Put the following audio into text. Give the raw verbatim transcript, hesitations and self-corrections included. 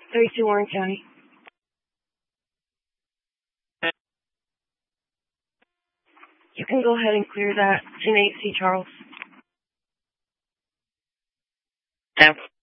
thirty-two Warren County. You can go ahead and clear that. ten eight C Charles. Ten